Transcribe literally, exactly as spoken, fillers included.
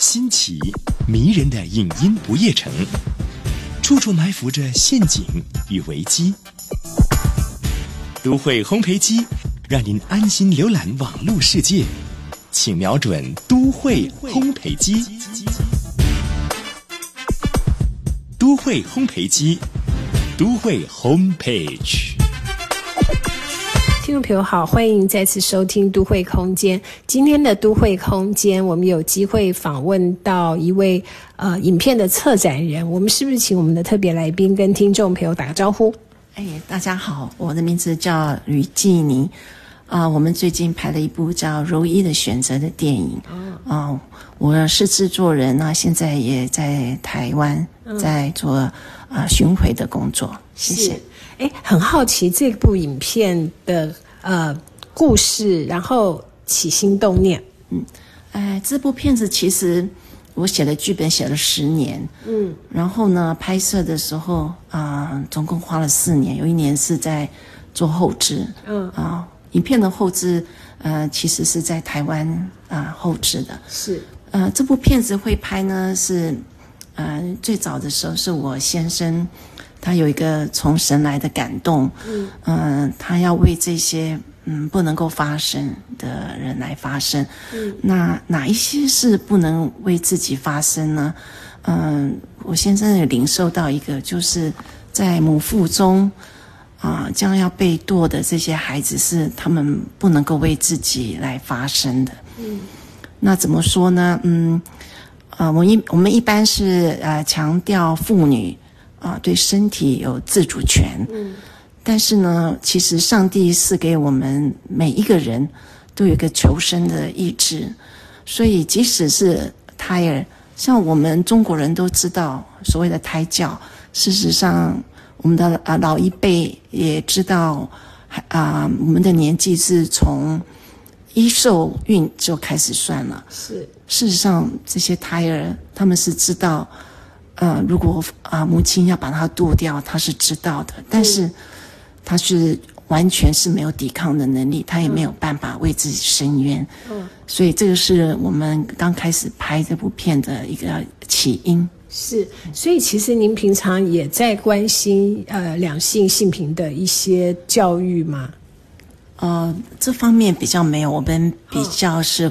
新奇迷人的影音不夜城，处处埋伏着陷阱与危机。都会烘焙机让您安心浏览网络世界，请瞄准都会烘焙机。都会烘焙机，都会 Homepage。 听众朋友好，欢迎再次收听都会空间。今天的都会空间，我们有机会访问到一位呃影片的策展人，我们是不是请我们的特别来宾跟听众朋友打个招呼？ 哎，大家好，我的名字叫吕纪妮啊、呃。我们最近拍了一部叫《柔一的选择》的电影啊、呃，我是制作人，那现在也在台湾在做啊、呃、巡回的工作。谢谢。 哎，很好奇这部影片的呃故事，然后起心动念。 嗯，哎，这部片子其实我写的剧本写了十年，嗯，然后呢，拍摄的时候啊、呃，总共花了四年，有一年是在做后制，嗯啊、呃，影片的后制呃其实是在台湾啊、呃、后制的， 是呃这部片子会拍呢是呃最早的时候是我先生。他有一个从神来的感动，嗯，呃、他要为这些嗯不能够发声的人来发声。嗯，那哪一些是不能为自己发声呢？嗯、呃，我先生也领受到一个，就是在母腹中啊、呃、将要被堕的这些孩子，是他们不能够为自己来发声的。嗯，那怎么说呢？嗯，呃，我一我们一般是呃强调妇女。啊，对身体有自主权，嗯，但是呢，其实上帝是给我们每一个人都有一个求生的意志，所以即使是胎儿，像我们中国人都知道所谓的胎教，事实上我们的啊老一辈也知道，啊我们的年纪是从一受孕就开始算了， 是， 事实上这些胎儿他们是知道。呃，如果啊、呃、母亲要把它剁掉，他是知道的，但是他是完全是没有抵抗的能力，他也没有办法为自己伸冤。嗯，所以这个是我们刚开始拍这部片的一个起因。 是，所以其实您平常也在关心呃两性性平的一些教育吗？ 呃，这方面比较没有，我们比较是